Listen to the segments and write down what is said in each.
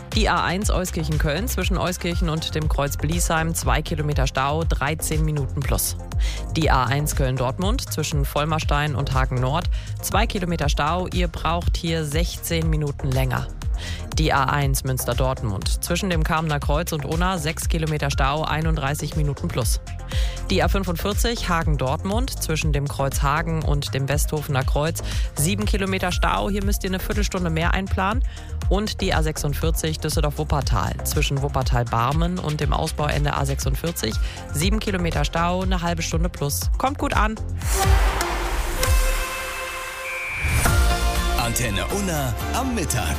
Die A1 Euskirchen-Köln zwischen Euskirchen und dem Kreuz Bliesheim 2 Kilometer Stau, 13 Minuten plus. Die A1 Köln-Dortmund zwischen Vollmerstein und Hagen Nord 2 Kilometer Stau, ihr braucht hier 16 Minuten länger. Die A1 Münster-Dortmund zwischen dem Kamener Kreuz und Unna 6 Kilometer Stau, 31 Minuten plus. Die A45 Hagen-Dortmund zwischen dem Kreuz Hagen und dem Westhofener Kreuz 7 Kilometer Stau, hier müsst ihr eine Viertelstunde mehr einplanen. Und die A46 Düsseldorf-Wuppertal zwischen Wuppertal-Barmen und dem Ausbauende A46 7 Kilometer Stau, eine halbe Stunde plus. Kommt gut an. Antenne Unna am Mittag.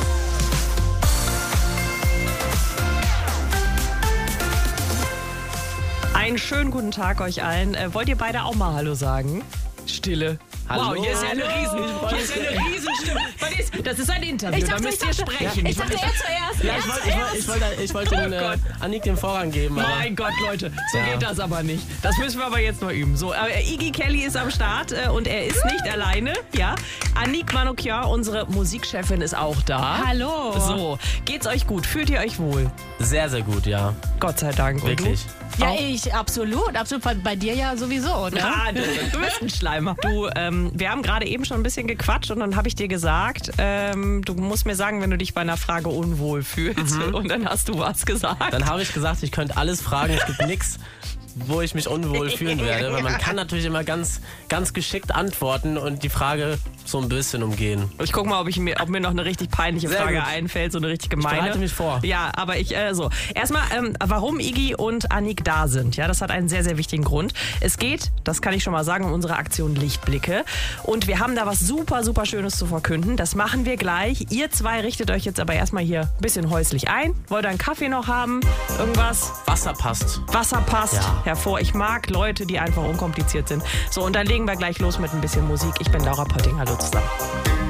Einen schönen guten Tag euch allen. Wollt ihr beide auch mal Hallo sagen? Stille. Hallo. Wow, hier ist ja eine Riesenstimme. Das ist ein Interview, da müsst ihr sprechen. Ich dachte er zuerst. Ja, ich wollte Annik den Vorrang geben. Mein Gott, Leute, so geht das aber nicht. Das müssen wir aber jetzt noch üben. So, Iggy Kelly ist am Start und er ist nicht alleine. Ja, Annick Manoukian, unsere Musikchefin, ist auch da. Hallo. So, geht's euch gut? Fühlt ihr euch wohl? Sehr, sehr gut, ja. Gott sei Dank. Und Wirklich. Ja, ich, absolut. Bei dir ja sowieso. Ne? Ah, du bist ein Schleimer. Du, wir haben gerade eben schon ein bisschen gequatscht und dann habe ich dir gesagt, du musst mir sagen, wenn du dich bei einer Frage unwohl fühlst. Und dann hast du was gesagt. Dann habe ich gesagt, ich könnte alles fragen, es gibt nichts, wo ich mich unwohl fühlen werde. Weil man kann natürlich immer ganz, ganz geschickt antworten und die Frage so ein bisschen umgehen. Ich guck mal, ob mir noch eine richtig peinliche Sehr Frage gut. einfällt, so eine richtig gemeine. Ich bereite mich vor. Ja, aber so. Erstmal, warum Iggy und Annick da sind. Ja, das hat einen sehr, sehr wichtigen Grund. Es geht, das kann ich schon mal sagen, um unsere Aktion Lichtblicke. Und wir haben da was super, super Schönes zu verkünden. Das machen wir gleich. Ihr zwei richtet euch jetzt aber erstmal hier ein bisschen häuslich ein. Wollt ihr einen Kaffee noch haben? Irgendwas? Wasser passt. Wasser passt. Ja. Hervor. Ich mag Leute, die einfach unkompliziert sind. So, und dann legen wir gleich los mit ein bisschen Musik. Ich bin Laura Pötting. Hallo zusammen.